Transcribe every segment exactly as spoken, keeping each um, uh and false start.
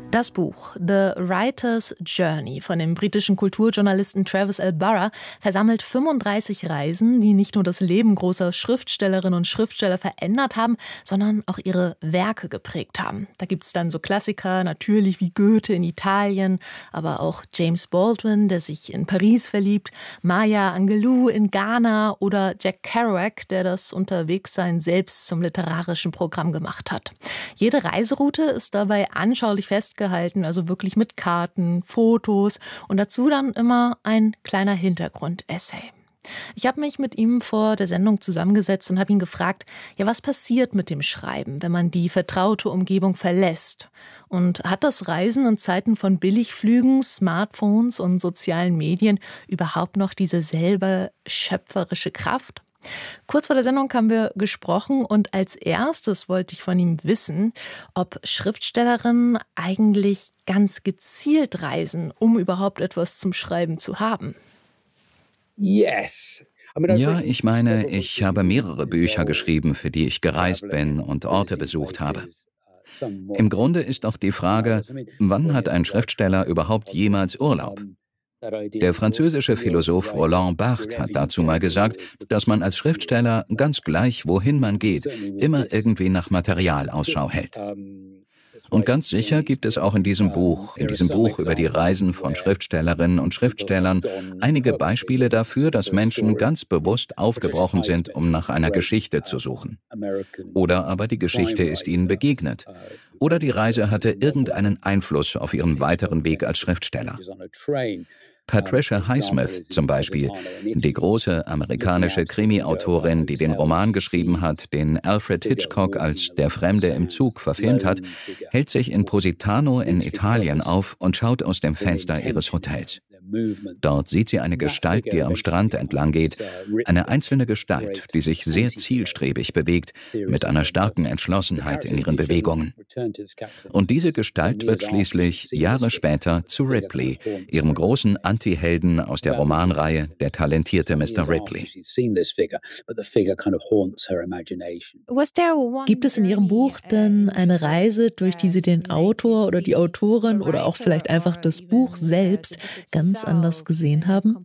Das Buch The Writer's Journey von dem britischen Kulturjournalisten Travis L. Burrell versammelt fünfunddreißig Reisen, die nicht nur das Leben großer Schriftstellerinnen und Schriftsteller verändert haben, sondern auch ihre Werke geprägt haben. Da gibt es dann so Klassiker, natürlich wie Goethe in Italien, aber auch James Baldwin, der sich in Paris verliebt, Maya Angelou in Ghana oder Jack Kerouac, der das Unterwegssein selbst zum literarischen Programm gemacht hat. Jede Reiseroute ist dabei anschaulich festgehalten, also wirklich mit Karten, Fotos und dazu dann immer ein kleiner Hintergrund-Essay. Ich habe mich mit ihm vor der Sendung zusammengesetzt und habe ihn gefragt, ja, was passiert mit dem Schreiben, wenn man die vertraute Umgebung verlässt? Und hat das Reisen in Zeiten von Billigflügen, Smartphones und sozialen Medien überhaupt noch diese selbe schöpferische Kraft? Kurz vor der Sendung haben wir gesprochen und als erstes wollte ich von ihm wissen, ob Schriftstellerinnen eigentlich ganz gezielt reisen, um überhaupt etwas zum Schreiben zu haben. Yes. Ja, ich meine, ich habe mehrere Bücher geschrieben, für die ich gereist bin und Orte besucht habe. Im Grunde ist auch die Frage, wann hat ein Schriftsteller überhaupt jemals Urlaub? Der französische Philosoph Roland Barthes hat dazu mal gesagt, dass man als Schriftsteller, ganz gleich wohin man geht, immer irgendwie nach Material Ausschau hält. Und ganz sicher gibt es auch in diesem Buch, in diesem Buch über die Reisen von Schriftstellerinnen und Schriftstellern, einige Beispiele dafür, dass Menschen ganz bewusst aufgebrochen sind, um nach einer Geschichte zu suchen. Oder aber die Geschichte ist ihnen begegnet. Oder die Reise hatte irgendeinen Einfluss auf ihren weiteren Weg als Schriftsteller. Patricia Highsmith zum Beispiel, die große amerikanische Krimi-Autorin, die den Roman geschrieben hat, den Alfred Hitchcock als Der Fremde im Zug verfilmt hat, hält sich in Positano in Italien auf und schaut aus dem Fenster ihres Hotels. Dort sieht sie eine Gestalt, die am Strand entlang geht, eine einzelne Gestalt, die sich sehr zielstrebig bewegt, mit einer starken Entschlossenheit in ihren Bewegungen. Und diese Gestalt wird schließlich Jahre später zu Ripley, ihrem großen Anti-Helden aus der Romanreihe Der talentierte Mister Ripley. Gibt es in Ihrem Buch denn eine Reise, durch die Sie den Autor oder die Autorin oder auch vielleicht einfach das Buch selbst ganz anders gesehen haben?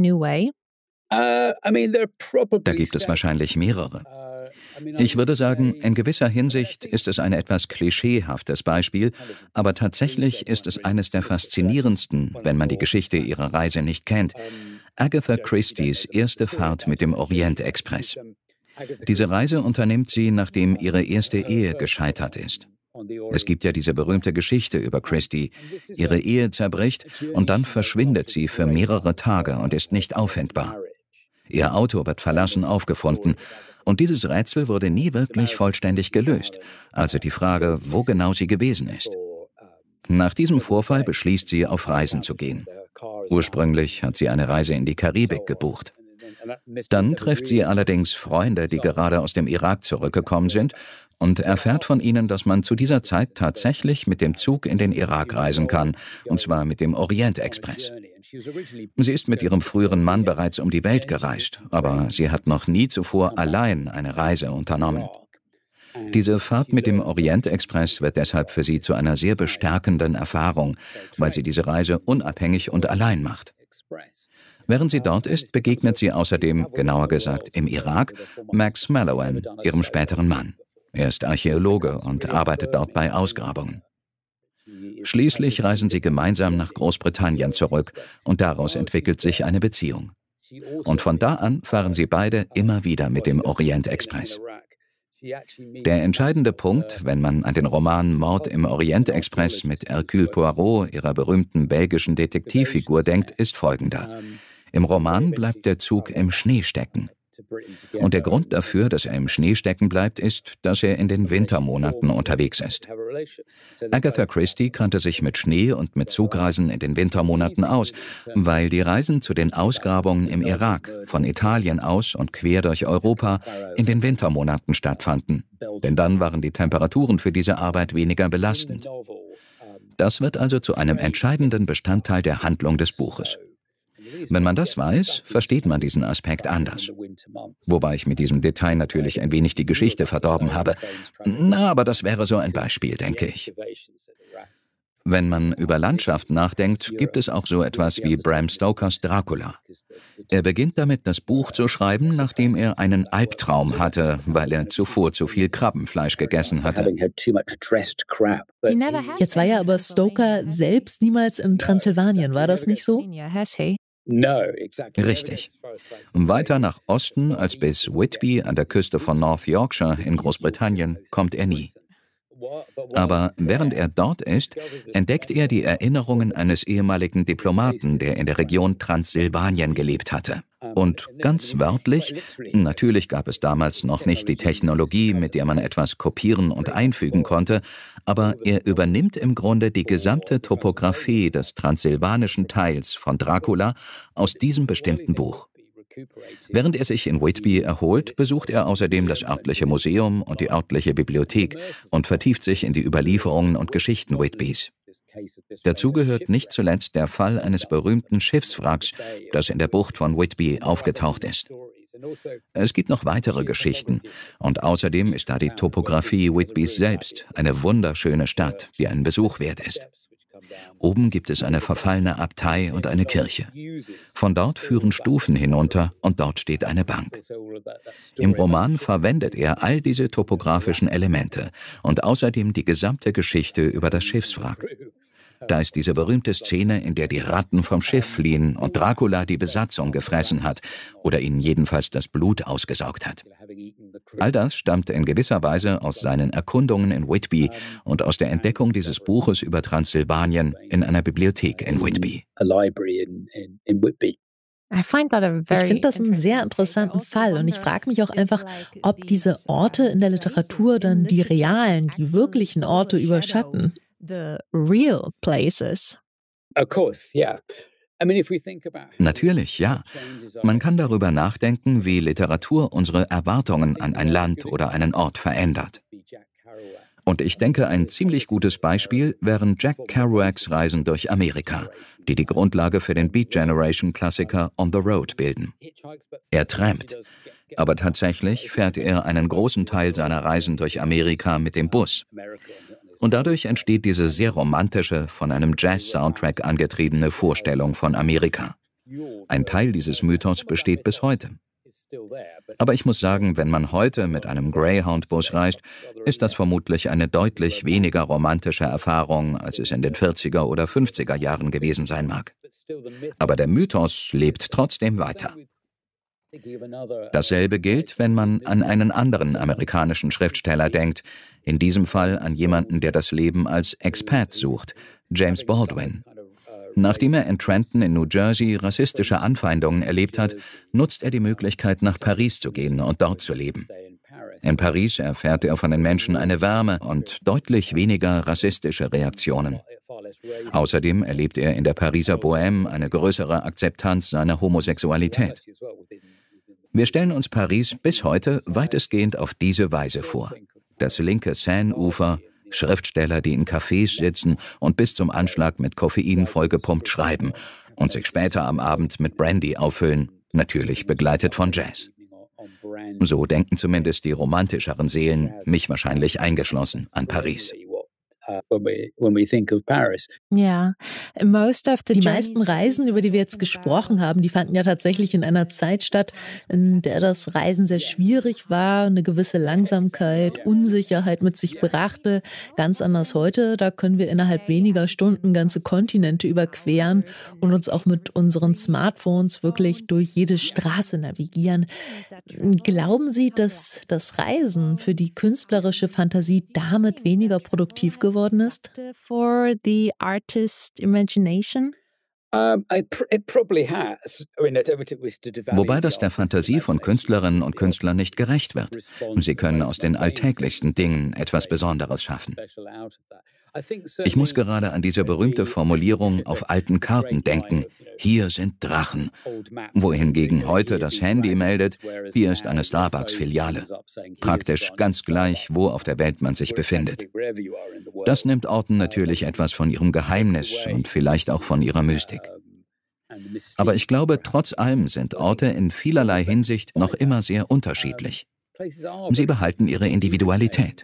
Da gibt es wahrscheinlich mehrere. Ich würde sagen, in gewisser Hinsicht ist es ein etwas klischeehaftes Beispiel, aber tatsächlich ist es eines der faszinierendsten, wenn man die Geschichte ihrer Reise nicht kennt. Agatha Christies erste Fahrt mit dem Orient-Express. Diese Reise unternimmt sie, nachdem ihre erste Ehe gescheitert ist. Es gibt ja diese berühmte Geschichte über Christie. Ihre Ehe zerbricht und dann verschwindet sie für mehrere Tage und ist nicht auffindbar. Ihr Auto wird verlassen aufgefunden. Und dieses Rätsel wurde nie wirklich vollständig gelöst, also die Frage, wo genau sie gewesen ist. Nach diesem Vorfall beschließt sie, auf Reisen zu gehen. Ursprünglich hat sie eine Reise in die Karibik gebucht. Dann trifft sie allerdings Freunde, die gerade aus dem Irak zurückgekommen sind, und erfährt von ihnen, dass man zu dieser Zeit tatsächlich mit dem Zug in den Irak reisen kann, und zwar mit dem Orient-Express. Sie ist mit ihrem früheren Mann bereits um die Welt gereist, aber sie hat noch nie zuvor allein eine Reise unternommen. Diese Fahrt mit dem Orient-Express wird deshalb für sie zu einer sehr bestärkenden Erfahrung, weil sie diese Reise unabhängig und allein macht. Während sie dort ist, begegnet sie außerdem, genauer gesagt im Irak, Max Mallowan, ihrem späteren Mann. Er ist Archäologe und arbeitet dort bei Ausgrabungen. Schließlich reisen sie gemeinsam nach Großbritannien zurück und daraus entwickelt sich eine Beziehung. Und von da an fahren sie beide immer wieder mit dem Orient-Express. Der entscheidende Punkt, wenn man an den Roman Mord im Orient-Express mit Hercule Poirot, ihrer berühmten belgischen Detektivfigur, denkt, ist folgender. Im Roman bleibt der Zug im Schnee stecken. Und der Grund dafür, dass er im Schnee stecken bleibt, ist, dass er in den Wintermonaten unterwegs ist. Agatha Christie kannte sich mit Schnee und mit Zugreisen in den Wintermonaten aus, weil die Reisen zu den Ausgrabungen im Irak von Italien aus und quer durch Europa in den Wintermonaten stattfanden. Denn dann waren die Temperaturen für diese Arbeit weniger belastend. Das wird also zu einem entscheidenden Bestandteil der Handlung des Buches. Wenn man das weiß, versteht man diesen Aspekt anders. Wobei ich mit diesem Detail natürlich ein wenig die Geschichte verdorben habe. Na, aber das wäre so ein Beispiel, denke ich. Wenn man über Landschaft nachdenkt, gibt es auch so etwas wie Bram Stokers Dracula. Er beginnt damit, das Buch zu schreiben, nachdem er einen Albtraum hatte, weil er zuvor zu viel Krabbenfleisch gegessen hatte. Jetzt war ja aber Stoker selbst niemals in Transsilvanien, war das nicht so? Richtig. Weiter nach Osten als bis Whitby an der Küste von North Yorkshire in Großbritannien kommt er nie. Aber während er dort ist, entdeckt er die Erinnerungen eines ehemaligen Diplomaten, der in der Region Transsilvanien gelebt hatte. Und ganz wörtlich, natürlich gab es damals noch nicht die Technologie, mit der man etwas kopieren und einfügen konnte, aber er übernimmt im Grunde die gesamte Topographie des transsilvanischen Teils von Dracula aus diesem bestimmten Buch. Während er sich in Whitby erholt, besucht er außerdem das örtliche Museum und die örtliche Bibliothek und vertieft sich in die Überlieferungen und Geschichten Whitbys. Dazu gehört nicht zuletzt der Fall eines berühmten Schiffswracks, das in der Bucht von Whitby aufgetaucht ist. Es gibt noch weitere Geschichten und außerdem ist da die Topographie Whitbys selbst, eine wunderschöne Stadt, die einen Besuch wert ist. Oben gibt es eine verfallene Abtei und eine Kirche. Von dort führen Stufen hinunter und dort steht eine Bank. Im Roman verwendet er all diese topografischen Elemente und außerdem die gesamte Geschichte über das Schiffswrack. Da ist diese berühmte Szene, in der die Ratten vom Schiff fliehen und Dracula die Besatzung gefressen hat oder ihnen jedenfalls das Blut ausgesaugt hat. All das stammt in gewisser Weise aus seinen Erkundungen in Whitby und aus der Entdeckung dieses Buches über Transsilvanien in einer Bibliothek in Whitby. Ich finde das einen sehr interessanten Fall und ich frage mich auch einfach, ob diese Orte in der Literatur dann die realen, die wirklichen Orte überschatten. The real places. Of course, yeah. Natürlich, ja. Man kann darüber nachdenken, wie Literatur unsere Erwartungen an ein Land oder einen Ort verändert. Und ich denke, ein ziemlich gutes Beispiel wären Jack Kerouacs Reisen durch Amerika, die die Grundlage für den Beat Generation-Klassiker On the Road bilden. Er trampt, aber tatsächlich fährt er einen großen Teil seiner Reisen durch Amerika mit dem Bus. Und dadurch entsteht diese sehr romantische, von einem Jazz-Soundtrack angetriebene Vorstellung von Amerika. Ein Teil dieses Mythos besteht bis heute. Aber ich muss sagen, wenn man heute mit einem Greyhound-Bus reist, ist das vermutlich eine deutlich weniger romantische Erfahrung, als es in den vierziger oder fünfziger Jahren gewesen sein mag. Aber der Mythos lebt trotzdem weiter. Dasselbe gilt, wenn man an einen anderen amerikanischen Schriftsteller denkt, in diesem Fall an jemanden, der das Leben als Expat sucht, James Baldwin. Nachdem er in Trenton in New Jersey rassistische Anfeindungen erlebt hat, nutzt er die Möglichkeit, nach Paris zu gehen und dort zu leben. In Paris erfährt er von den Menschen eine Wärme und deutlich weniger rassistische Reaktionen. Außerdem erlebt er in der Pariser Bohème eine größere Akzeptanz seiner Homosexualität. Wir stellen uns Paris bis heute weitestgehend auf diese Weise vor. Das linke Seine-Ufer, Schriftsteller, die in Cafés sitzen und bis zum Anschlag mit Koffein vollgepumpt schreiben und sich später am Abend mit Brandy auffüllen, natürlich begleitet von Jazz. So denken zumindest die romantischeren Seelen, mich wahrscheinlich eingeschlossen, an Paris. Ja, die meisten Reisen, über die wir jetzt gesprochen haben, die fanden ja tatsächlich in einer Zeit statt, in der das Reisen sehr schwierig war, eine gewisse Langsamkeit, Unsicherheit mit sich brachte. Ganz anders heute, da können wir innerhalb weniger Stunden ganze Kontinente überqueren und uns auch mit unseren Smartphones wirklich durch jede Straße navigieren. Glauben Sie, dass das Reisen für die künstlerische Fantasie damit weniger produktiv geworden ist? For the artist imagination? Wobei das der Fantasie von Künstlerinnen und Künstlern nicht gerecht wird. Sie können aus den alltäglichsten Dingen etwas Besonderes schaffen. Ich muss gerade an diese berühmte Formulierung auf alten Karten denken: Hier sind Drachen. Wohingegen heute das Handy meldet: Hier ist eine Starbucks-Filiale. Praktisch ganz gleich, wo auf der Welt man sich befindet. Das nimmt Orten natürlich etwas von ihrem Geheimnis und vielleicht auch von ihrer Mystik. Aber ich glaube, trotz allem sind Orte in vielerlei Hinsicht noch immer sehr unterschiedlich. Sie behalten ihre Individualität.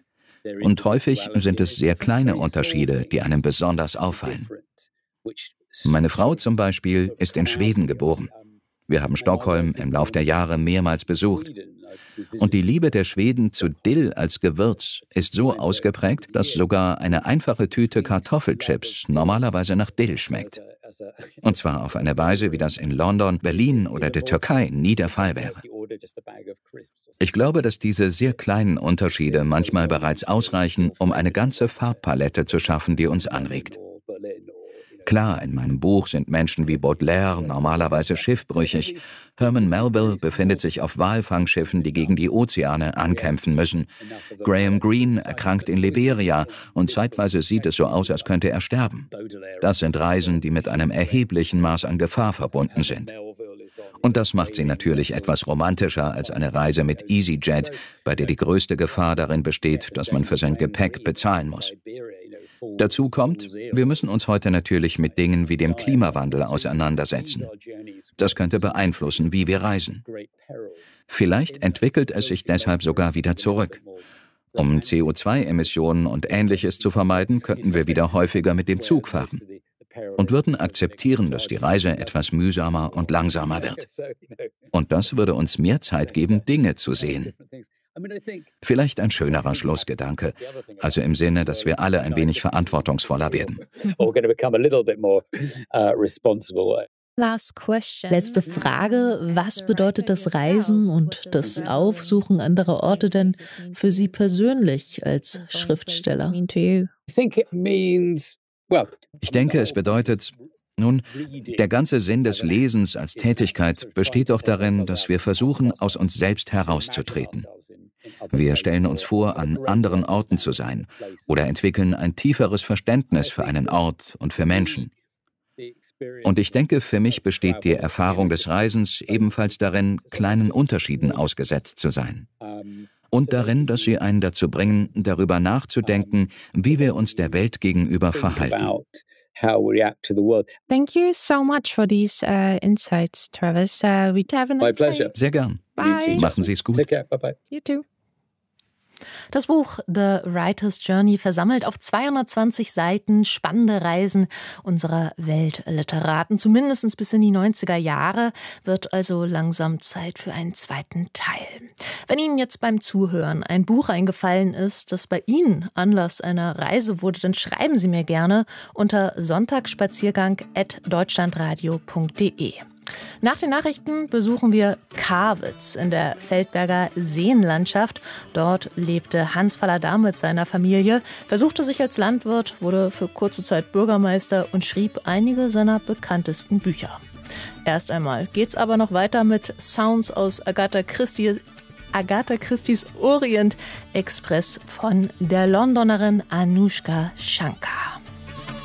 Und häufig sind es sehr kleine Unterschiede, die einem besonders auffallen. Meine Frau zum Beispiel ist in Schweden geboren. Wir haben Stockholm im Lauf der Jahre mehrmals besucht. Und die Liebe der Schweden zu Dill als Gewürz ist so ausgeprägt, dass sogar eine einfache Tüte Kartoffelchips normalerweise nach Dill schmeckt. Und zwar auf eine Weise, wie das in London, Berlin oder der Türkei nie der Fall wäre. Ich glaube, dass diese sehr kleinen Unterschiede manchmal bereits ausreichen, um eine ganze Farbpalette zu schaffen, die uns anregt. Klar, in meinem Buch sind Menschen wie Baudelaire normalerweise schiffbrüchig. Herman Melville befindet sich auf Walfangschiffen, die gegen die Ozeane ankämpfen müssen. Graham Greene erkrankt in Liberia und zeitweise sieht es so aus, als könnte er sterben. Das sind Reisen, die mit einem erheblichen Maß an Gefahr verbunden sind. Und das macht sie natürlich etwas romantischer als eine Reise mit EasyJet, bei der die größte Gefahr darin besteht, dass man für sein Gepäck bezahlen muss. Dazu kommt, wir müssen uns heute natürlich mit Dingen wie dem Klimawandel auseinandersetzen. Das könnte beeinflussen, wie wir reisen. Vielleicht entwickelt es sich deshalb sogar wieder zurück. Um C O zwei Emissionen und Ähnliches zu vermeiden, könnten wir wieder häufiger mit dem Zug fahren und würden akzeptieren, dass die Reise etwas mühsamer und langsamer wird. Und das würde uns mehr Zeit geben, Dinge zu sehen. Vielleicht ein schönerer Schlussgedanke, also im Sinne, dass wir alle ein wenig verantwortungsvoller werden. Letzte Frage, was bedeutet das Reisen und das Aufsuchen anderer Orte denn für Sie persönlich als Schriftsteller? Ich denke, es bedeutet, nun, der ganze Sinn des Lesens als Tätigkeit besteht doch darin, dass wir versuchen, aus uns selbst herauszutreten. Wir stellen uns vor, an anderen Orten zu sein oder entwickeln ein tieferes Verständnis für einen Ort und für Menschen. Und ich denke, für mich besteht die Erfahrung des Reisens ebenfalls darin, kleinen Unterschieden ausgesetzt zu sein. Und darin, dass sie einen dazu bringen, darüber nachzudenken, wie wir uns der Welt gegenüber verhalten. Thank you so much for these uh, insights, Travis. Uh, we have a nice day. Sehr gern. Bye. Machen Sie es gut. Take care. Bye bye. You too. Das Buch The Writer's Journey versammelt auf zweihundertzwanzig Seiten spannende Reisen unserer Weltliteraten. Zumindest bis in die neunziger Jahre, wird also langsam Zeit für einen zweiten Teil. Wenn Ihnen jetzt beim Zuhören ein Buch eingefallen ist, das bei Ihnen Anlass einer Reise wurde, dann schreiben Sie mir gerne unter sonntagsspaziergang at deutschlandradio punkt de. Nach den Nachrichten besuchen wir Karwitz in der Feldberger Seenlandschaft. Dort lebte Hans Fallada mit seiner Familie, versuchte sich als Landwirt, wurde für kurze Zeit Bürgermeister und schrieb einige seiner bekanntesten Bücher. Erst einmal geht's aber noch weiter mit Sounds aus Agatha Christie, Agatha Christies Orient Express von der Londonerin Anushka Shankar.